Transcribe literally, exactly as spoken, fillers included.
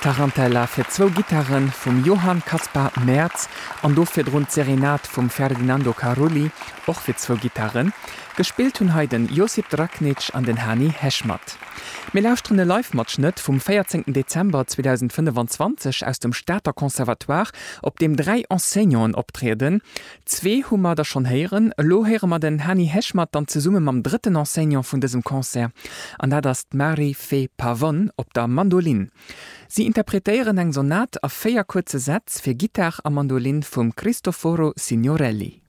Tarantella fir zwo Gitarren vum Johann Caspar Merz an do fir rund Serenat vum Ferdinando Caroli, och fir zwo Gitarren, gespielt hunn heiden Josip Draknitsch an den Hani Heschmat. Me lauschtrenne Live-Matschnet vum vierzehnten Dezember zweitausendfünfundzwanzig aus dem Staater Konservatoire, op dem drei Enseignants optreden. Zwee hummer da schon heieren, lo heere mat den Hani Heschmat dann ze summe mam dritten Enseignant vun diesem Konzert, an dat das Marie-Fée Pavon op der Mandolin. Sie interpretéieren eng Sonat a féier kurze Sätz fir Gitar a Mandolin vum Cristoforo Signorelli.